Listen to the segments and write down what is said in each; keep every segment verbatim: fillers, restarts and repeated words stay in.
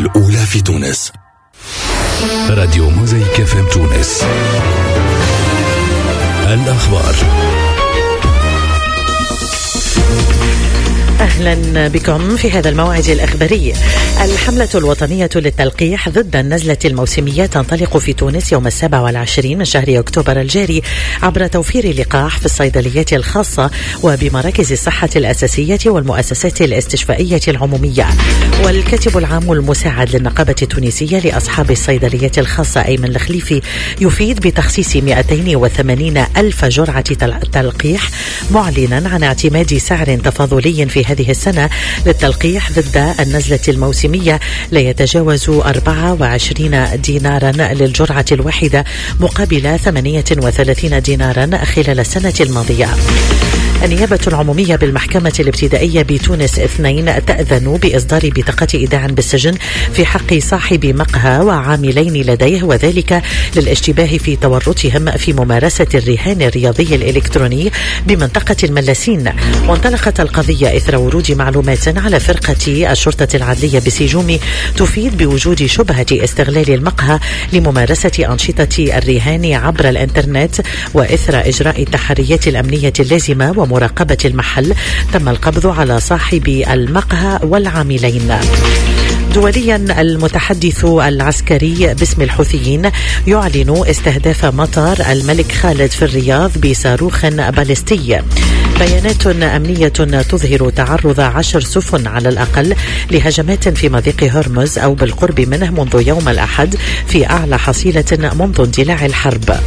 الأولى في تونس. راديو موزايك اف ام تونس. الأخبار. أهلا بكم في هذا الموعد الأخباري. الحملة الوطنية للتلقيح ضد النزلة الموسمية تنطلق في تونس يوم السابع والعشرين من شهر أكتوبر الجاري عبر توفير اللقاح في الصيدليات الخاصة وبمراكز الصحة الأساسية والمؤسسات الاستشفائية العمومية. والكاتب العام المساعد للنقابة التونسية لأصحاب الصيدليات الخاصة أيمن الخليفي يفيد بتخصيص مئتين وثمانين ألف جرعة تلقيح، معلنا عن اعتماد سعر تفاضلي في هذه السنة للتلقيح ضد النزلة الموسمية لا يتجاوز أربعة وعشرين دينارا للجرعة الواحدة مقابل ثمانية وثلاثين دينارا خلال السنة الماضية. النيابة العمومية بالمحكمة الابتدائية بتونس اثنين تأذن بإصدار بطاقة إيداع بالسجن في حق صاحب مقهى وعاملين لديه، وذلك للاشتباه في تورطهم في ممارسة الرهان الرياضي الإلكتروني بمنطقة الملاسين. وانطلقت القضية إثر ورود معلومات على فرقة الشرطة العدلية بسجوم تفيد بوجود شبهة استغلال المقهى لممارسة أنشطة الرهان عبر الإنترنت، وإثر إجراء التحريات الأمنية اللازمة ومراقبة المحل تم القبض على صاحب المقهى والعاملين. دوليا، المتحدث العسكري باسم الحوثيين يعلن استهداف مطار الملك خالد في الرياض بصاروخ باليستي. بيانات أمنية تظهر تعرض عشر سفن على الأقل لهجمات في مضيق هرمز أو بالقرب منه منذ يوم الأحد في أعلى حصيلة منذ اندلاع الحرب.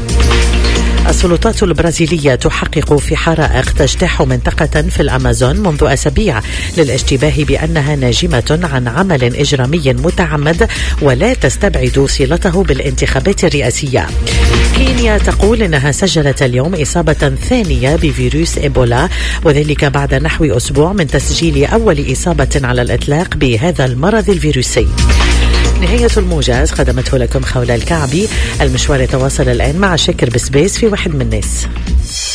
السلطات البرازيلية تحقق في حرائق تجتاح منطقة في الأمازون منذ أسابيع للاشتباه بأنها ناجمة عن عمل إجرامي متعمد ولا تستبعد صلته بالانتخابات الرئاسية. كينيا تقول إنها سجلت اليوم إصابة ثانية بفيروس إيبولا، وذلك بعد نحو أسبوع من تسجيل أول إصابة على الإطلاق بهذا المرض الفيروسي. نهاية الموجز قدمته لكم خولة الكعبي. المشوار يتواصل الآن مع شكر بسبيس في واحد من الناس.